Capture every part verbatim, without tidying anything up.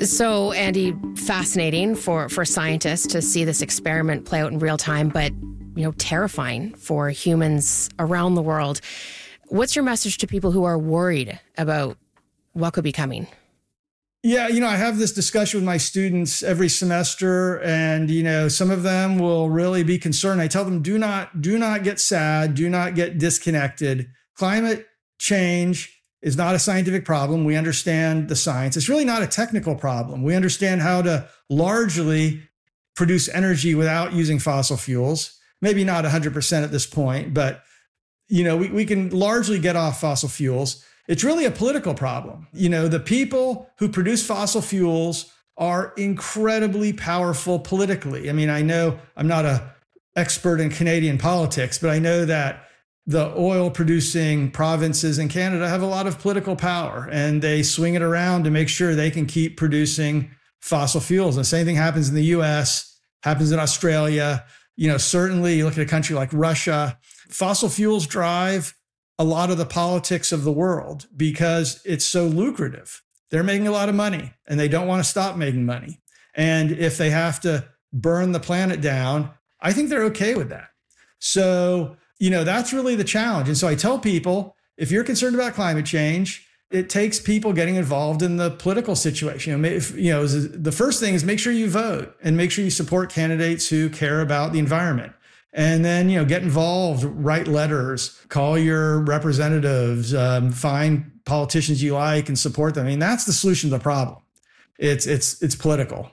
So, Andy, fascinating for, for scientists to see this experiment play out in real time, but, you know, terrifying for humans around the world. What's your message to people who are worried about what could be coming? Yeah, you know, I have this discussion with my students every semester, and, you know, some of them will really be concerned. I tell them, do not, do not get sad, do not get disconnected. Climate change is not a scientific problem. We understand the science. It's really not a technical problem. We understand how to largely produce energy without using fossil fuels. Maybe not one hundred percent at this point, but, you know, we, we can largely get off fossil fuels. It's really a political problem. You know, the people who produce fossil fuels are incredibly powerful politically. I mean, I know I'm not an expert in Canadian politics, but I know that the oil producing provinces in Canada have a lot of political power, and they swing it around to make sure they can keep producing fossil fuels. And the same thing happens in the U S, happens in Australia. You know, certainly you look at a country like Russia, fossil fuels drive a lot of the politics of the world because it's so lucrative. They're making a lot of money and they don't want to stop making money. And if they have to burn the planet down, I think they're okay with that. So, you know, that's really the challenge. And so I tell people, if you're concerned about climate change, it takes people getting involved in the political situation. You know, if, you know, the first thing is make sure you vote and make sure you support candidates who care about the environment. And then, you know, get involved, write letters, call your representatives, um, find politicians you like and support them. I mean, that's the solution to the problem. It's, it's, it's political.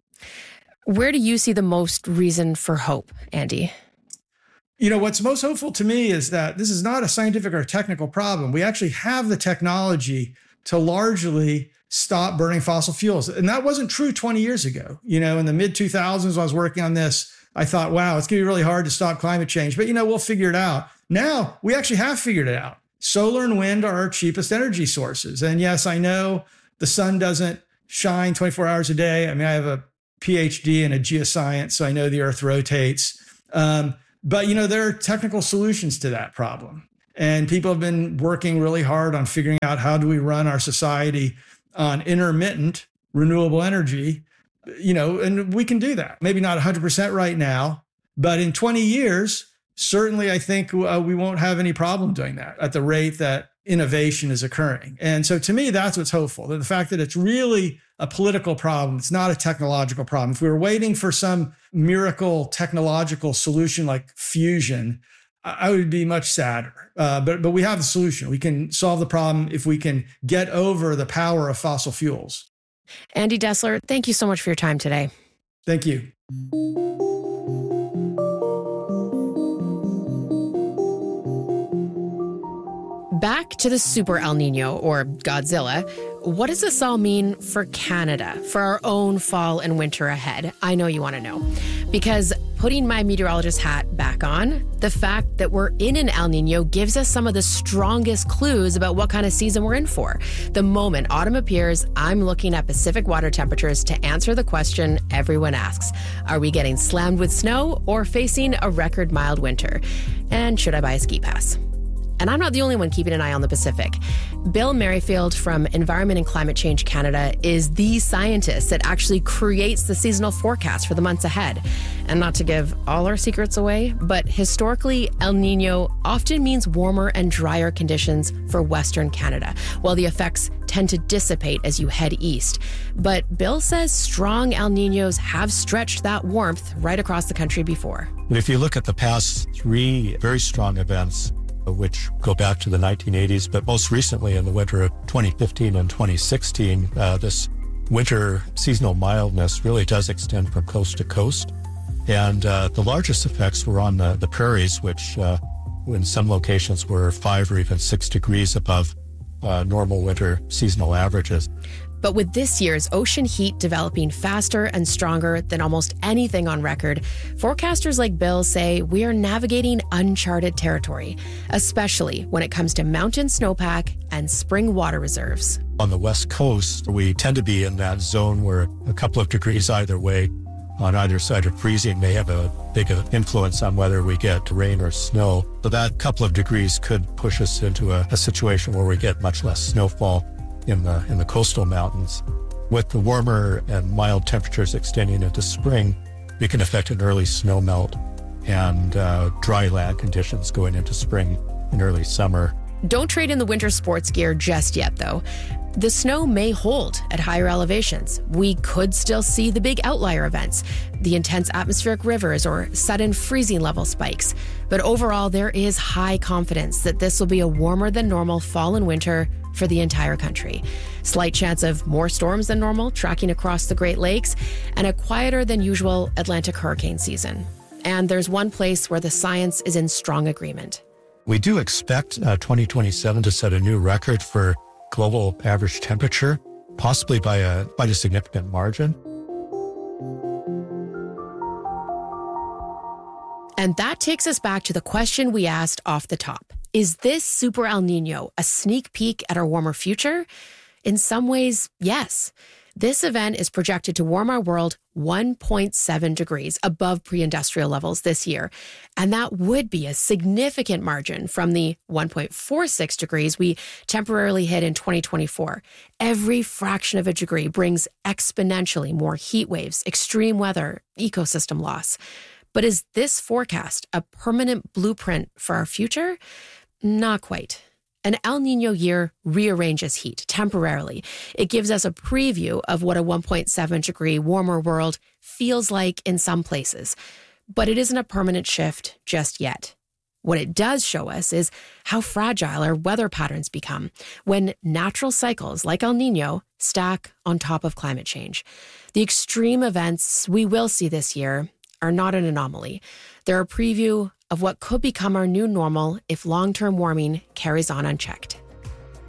Where do you see the most reason for hope, Andy? You know, what's most hopeful to me is that this is not a scientific or technical problem. We actually have the technology to largely stop burning fossil fuels. And that wasn't true twenty years ago. You know, in the mid two thousands, when I was working on this, I thought, wow, it's going to be really hard to stop climate change. But, you know, we'll figure it out. Now, we actually have figured it out. Solar and wind are our cheapest energy sources. And yes, I know the sun doesn't shine twenty-four hours a day. I mean, I have a P H D in a geoscience, so I know the earth rotates. Um, But, you know, there are technical solutions to that problem. And people have been working really hard on figuring out how do we run our society on intermittent renewable energy, you know, and we can do that. Maybe not one hundred percent right now, but in twenty years, certainly I think uh, we won't have any problem doing that at the rate that innovation is occurring. And so to me, that's what's hopeful, that the fact that it's really a political problem. It's not a technological problem. If we were waiting for some miracle technological solution like fusion, I would be much sadder. Uh, but, but we have the solution. We can solve the problem if we can get over the power of fossil fuels. Andy Dessler, thank you so much for your time today. Thank you. Back to the Super El Nino, or Godzilla. What does this all mean for Canada, for our own fall and winter ahead? I know you want to know. Because putting my meteorologist hat back on, the fact that we're in an El Nino gives us some of the strongest clues about what kind of season we're in for. The moment autumn appears, I'm looking at Pacific water temperatures to answer the question everyone asks. Are we getting slammed with snow or facing a record mild winter? And should I buy a ski pass? And I'm not the only one keeping an eye on the Pacific. Bill Merrifield from Environment and Climate Change Canada is the scientist that actually creates the seasonal forecast for the months ahead. And not to give all our secrets away, but historically, El Nino often means warmer and drier conditions for Western Canada, while the effects tend to dissipate as you head east. But Bill says strong El Ninos have stretched that warmth right across the country before. If you look at the past three very strong events, which go back to the nineteen eighties, but most recently in the winter of twenty fifteen and twenty sixteen, uh, this winter seasonal mildness really does extend from coast to coast. And uh, the largest effects were on the, the prairies, which uh, in some locations were five or even six degrees above uh, normal winter seasonal averages. But with this year's ocean heat developing faster and stronger than almost anything on record, forecasters like Bill say we are navigating uncharted territory, especially when it comes to mountain snowpack and spring water reserves. On the West Coast, we tend to be in that zone where a couple of degrees either way on either side of freezing may have a big influence on whether we get rain or snow. So that couple of degrees could push us into a, a situation where we get much less snowfall in the in the coastal mountains. With the warmer and mild temperatures extending into spring, we can affect an early snow melt and uh, dry land conditions going into spring and early summer. Don't trade in the winter sports gear just yet, though. The snow may hold at higher elevations. We could still see the big outlier events, the intense atmospheric rivers or sudden freezing level spikes. But overall, there is high confidence that this will be a warmer than normal fall and winter for the entire country. Slight chance of more storms than normal tracking across the Great Lakes, and a quieter than usual Atlantic hurricane season. And there's one place where the science is in strong agreement. We do expect uh, twenty twenty-seven to set a new record for global average temperature, possibly by a quite a significant margin. And that takes us back to the question we asked off the top. Is this Super El Nino a sneak peek at our warmer future? In some ways, yes. This event is projected to warm our world one point seven degrees above pre-industrial levels this year. And that would be a significant margin from the one point four six degrees we temporarily hit in twenty twenty-four. Every fraction of a degree brings exponentially more heat waves, extreme weather, ecosystem loss. But is this forecast a permanent blueprint for our future? Not quite. An El Nino year rearranges heat temporarily. It gives us a preview of what a one point seven degree warmer world feels like in some places. But it isn't a permanent shift just yet. What it does show us is how fragile our weather patterns become when natural cycles like El Nino stack on top of climate change. The extreme events we will see this year are not an anomaly. They're a preview of what could become our new normal if long-term warming carries on unchecked.